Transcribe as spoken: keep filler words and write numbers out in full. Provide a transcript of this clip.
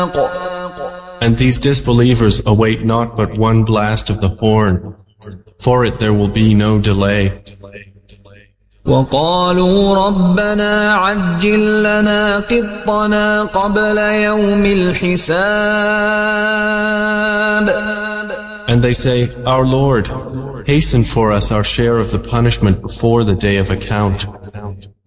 And these disbelievers await not but one blast of the horn. For it there will be no delay. وقالوا ربنا عجل لنا قطنا قبل يوم الحساب. And they say, Our Lord, hasten for us our share of the punishment before the day of account.